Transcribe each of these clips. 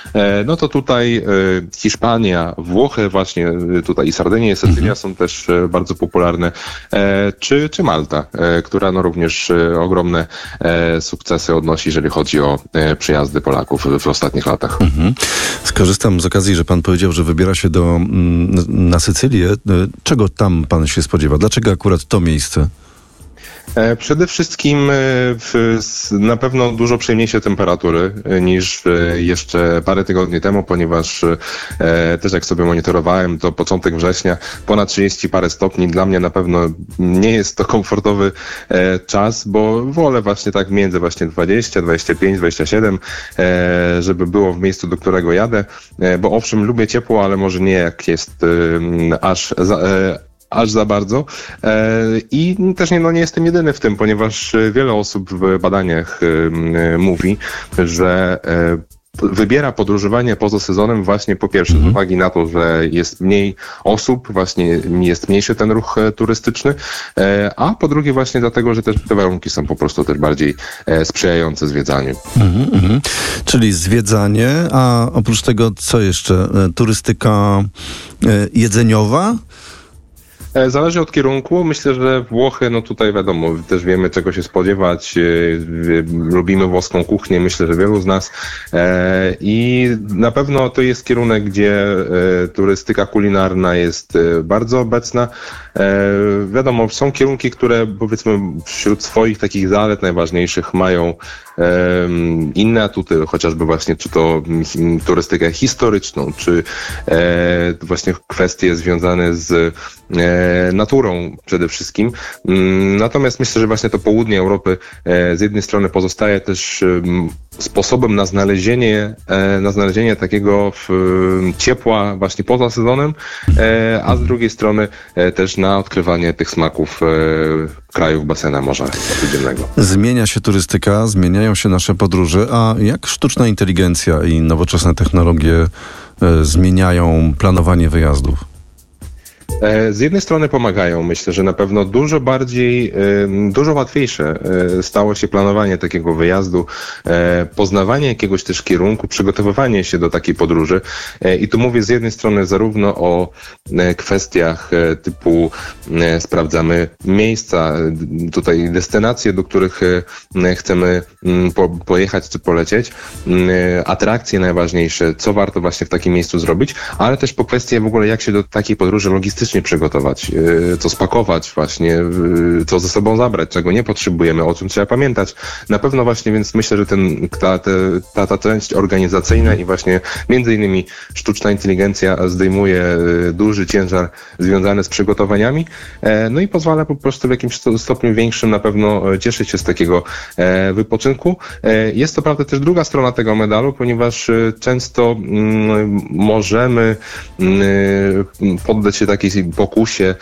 no to tutaj Hiszpania, Włochy właśnie, tutaj i Sardynia, i Sycylia są też bardzo popularne, czy Malta, która no również ogromne sukcesy odnosi, jeżeli chodzi o przyjazdy Polaków w ostatnich latach. Skorzystam z okazji, że pan powiedział, że wybiera się na Sycylię. Czego tam pan się spodziewa? Dlaczego akurat to miejsce? Przede wszystkim na pewno dużo przyjemniejsze temperatury niż jeszcze parę tygodni temu, ponieważ też jak sobie monitorowałem, to początek września ponad 30 parę stopni. Dla mnie na pewno nie jest to komfortowy czas, bo wolę właśnie tak między właśnie 20, 25, 27, żeby było w miejscu, do którego jadę, bo owszem, lubię ciepło, ale może nie jak jest aż za bardzo. I też nie jestem jedyny w tym, ponieważ wiele osób w badaniach mówi, że wybiera podróżowanie poza sezonem właśnie po pierwsze z uwagi na to, że jest mniej osób, właśnie jest mniejszy ten ruch turystyczny, a po drugie właśnie dlatego, że też te warunki są po prostu też bardziej sprzyjające zwiedzaniu. Czyli zwiedzanie, a oprócz tego co jeszcze? Turystyka jedzeniowa? Zależy od kierunku. Myślę, że Włochy, no tutaj wiadomo, też wiemy czego się spodziewać. Lubimy włoską kuchnię, myślę, że wielu z nas. I na pewno to jest kierunek, gdzie turystyka kulinarna jest bardzo obecna. Wiadomo, są kierunki, które powiedzmy wśród swoich takich zalet najważniejszych mają inne atuty, chociażby właśnie czy to turystykę historyczną, czy właśnie kwestie związane z naturą przede wszystkim. Natomiast myślę, że właśnie to południe Europy z jednej strony pozostaje też sposobem na znalezienie takiego ciepła właśnie poza sezonem, a z drugiej strony też na odkrywanie tych smaków krajów basenu Morza Śródziemnego. Zmienia się turystyka, zmieniają się nasze podróże, a jak sztuczna inteligencja i nowoczesne technologie zmieniają planowanie wyjazdów? Z jednej strony pomagają. Myślę, że na pewno dużo łatwiejsze stało się planowanie takiego wyjazdu, poznawanie jakiegoś też kierunku, przygotowywanie się do takiej podróży. I tu mówię z jednej strony zarówno o kwestiach typu sprawdzamy miejsca, tutaj destynacje, do których chcemy pojechać czy polecieć, atrakcje najważniejsze, co warto właśnie w takim miejscu zrobić, ale też po kwestie w ogóle jak się do takiej podróży logistycznie przygotować, co spakować właśnie, co ze sobą zabrać, czego nie potrzebujemy, o czym trzeba pamiętać. Na pewno właśnie, więc myślę, że ta część organizacyjna i właśnie między innymi sztuczna inteligencja zdejmuje duży ciężar związany z przygotowaniami, no i pozwala po prostu w jakimś stopniu większym na pewno cieszyć się z takiego wypoczynku. Jest to prawda też druga strona tego medalu, ponieważ często możemy poddać się takiej pokusie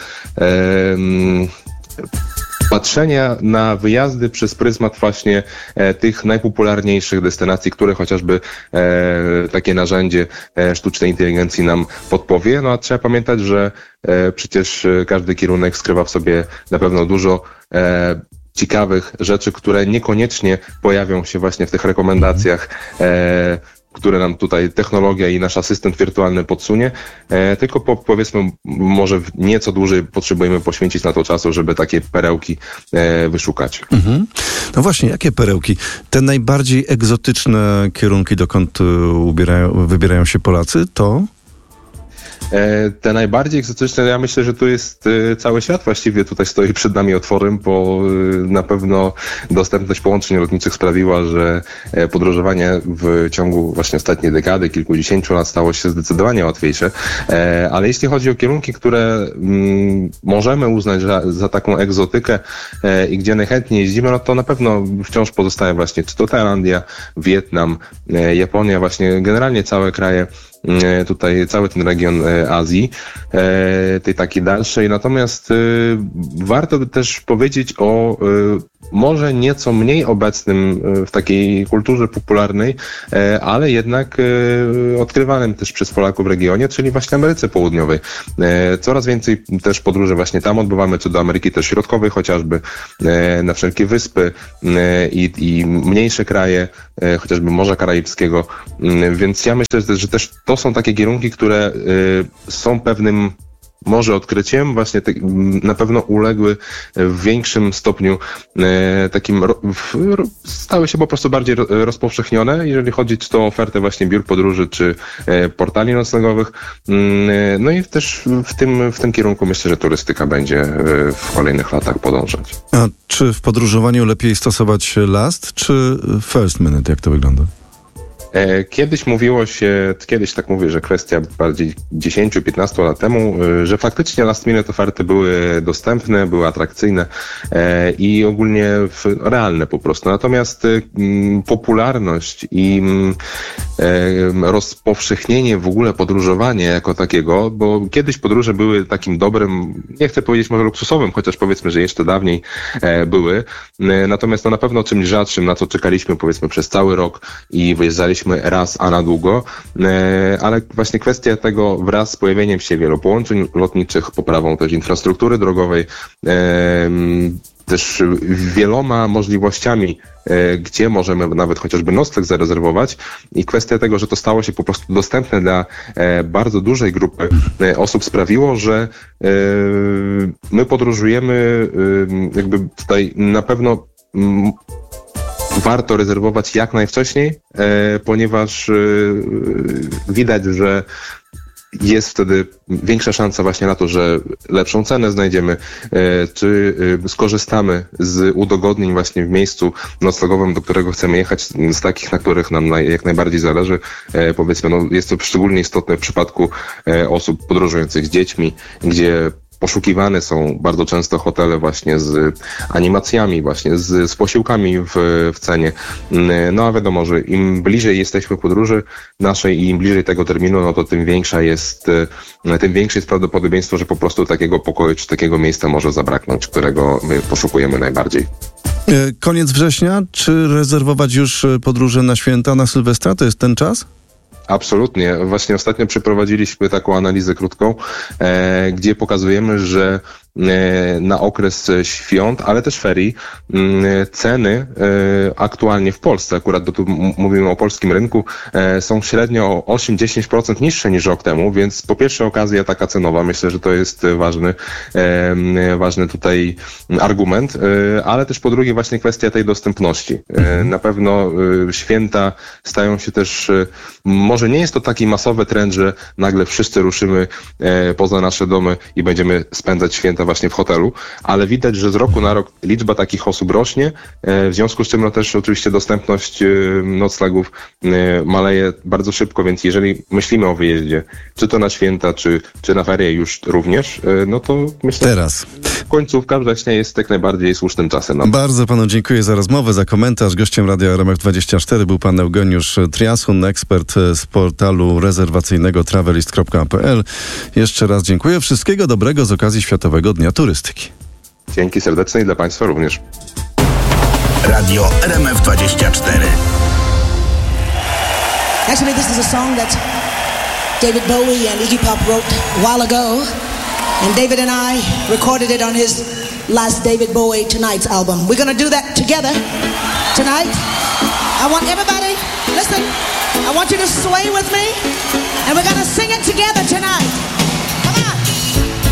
patrzenia na wyjazdy przez pryzmat właśnie tych najpopularniejszych destynacji, które chociażby takie narzędzie sztucznej inteligencji nam podpowie. No a trzeba pamiętać, że przecież każdy kierunek skrywa w sobie na pewno dużo ciekawych rzeczy, które niekoniecznie pojawią się właśnie w tych rekomendacjach, które nam tutaj technologia i nasz asystent wirtualny podsunie, tylko powiedzmy może nieco dłużej potrzebujemy poświęcić na to czasu, żeby takie perełki wyszukać. No właśnie, jakie perełki? Te najbardziej egzotyczne kierunki, dokąd wybierają się Polacy, to? Te najbardziej egzotyczne, ja myślę, że tu jest cały świat właściwie tutaj stoi przed nami otworem, bo na pewno dostępność połączeń lotniczych sprawiła, że podróżowanie w ciągu właśnie ostatniej dekady, kilkudziesięciu lat stało się zdecydowanie łatwiejsze, ale jeśli chodzi o kierunki, które możemy uznać za taką egzotykę i gdzie najchętniej jeździmy, no to na pewno wciąż pozostaje właśnie czy to Tajlandia, Wietnam, Japonia, właśnie generalnie całe kraje, tutaj cały ten region Azji, tej takiej dalszej. Natomiast warto by też powiedzieć o może nieco mniej obecnym w takiej kulturze popularnej, ale jednak odkrywanym też przez Polaków w regionie, czyli właśnie Ameryce Południowej. Coraz więcej też podróży właśnie tam odbywamy, czy do Ameryki też Środkowej chociażby, na wszelkie wyspy i mniejsze kraje, chociażby Morza Karaibskiego. Więc ja myślę, że też to są takie kierunki, które są pewnym może odkryciem, właśnie na pewno uległy w większym stopniu stały się po prostu bardziej rozpowszechnione, jeżeli chodzi czy to o ofertę właśnie biur podróży, czy portali noclegowych. No i też w tym kierunku myślę, że turystyka będzie w kolejnych latach podążać. A czy w podróżowaniu lepiej stosować last, czy first minute? Jak to wygląda? Kiedyś tak mówię, że kwestia bardziej 10-15 lat temu, że faktycznie last minute oferty były dostępne, były atrakcyjne i ogólnie realne po prostu. Natomiast popularność i rozpowszechnienie w ogóle podróżowania jako takiego, bo kiedyś podróże były takim dobrem, nie chcę powiedzieć może luksusowym, chociaż powiedzmy, że jeszcze dawniej były. Natomiast to na pewno czymś rzadszym, na co czekaliśmy powiedzmy przez cały rok i wyjeżdżaliśmy raz, a na długo, ale właśnie kwestia tego wraz z pojawieniem się wielu połączeń lotniczych, poprawą też infrastruktury drogowej, też wieloma możliwościami, gdzie możemy nawet chociażby nocleg zarezerwować i kwestia tego, że to stało się po prostu dostępne dla bardzo dużej grupy osób sprawiło, że my podróżujemy jakby tutaj na pewno warto rezerwować jak najwcześniej, ponieważ widać, że jest wtedy większa szansa właśnie na to, że lepszą cenę znajdziemy, czy skorzystamy z udogodnień właśnie w miejscu noclegowym, do którego chcemy jechać, z takich, na których nam jak najbardziej zależy. Powiedzmy, jest to szczególnie istotne w przypadku osób podróżujących z dziećmi, gdzie poszukiwane są bardzo często hotele właśnie z animacjami, właśnie z posiłkami w cenie. No a wiadomo, że im bliżej jesteśmy podróży naszej i im bliżej tego terminu, no to tym większe jest prawdopodobieństwo, że po prostu takiego pokoju czy takiego miejsca może zabraknąć, którego my poszukujemy najbardziej. Koniec września, czy rezerwować już podróże na święta, na Sylwestra? To jest ten czas? Absolutnie. Właśnie ostatnio przeprowadziliśmy taką analizę krótką, gdzie pokazujemy, że na okres świąt, ale też ferii, ceny aktualnie w Polsce, akurat tu mówimy o polskim rynku, są średnio o 8-10% niższe niż rok temu, więc po pierwsze okazja taka cenowa, myślę, że to jest ważny tutaj argument, ale też po drugie właśnie kwestia tej dostępności. Na pewno święta stają się też, może nie jest to taki masowy trend, że nagle wszyscy ruszymy poza nasze domy i będziemy spędzać święta właśnie w hotelu, ale widać, że z roku na rok liczba takich osób rośnie, w związku z czym no też oczywiście dostępność noclegów maleje bardzo szybko, więc jeżeli myślimy o wyjeździe, czy to na święta, czy na ferie już również, no to myślę, teraz końcówka września jest jak najbardziej słusznym czasem. Bardzo panu dziękuję za rozmowę, za komentarz. Gościem Radia RMF24 był pan Eugeniusz Triasun, ekspert z portalu rezerwacyjnego travelist.pl. Jeszcze raz dziękuję. Wszystkiego dobrego z okazji Światowego Dnia Turystyki. Dzięki serdeczne i dla państwa również. Radio RMF24. Actually, this is a song that David Bowie and Iggy Pop wrote a while ago. And David and I recorded it on his last David Bowie Tonight's album. We're going to do that together tonight. I want everybody, listen, I want you to sway with me. And we're going to sing it together tonight.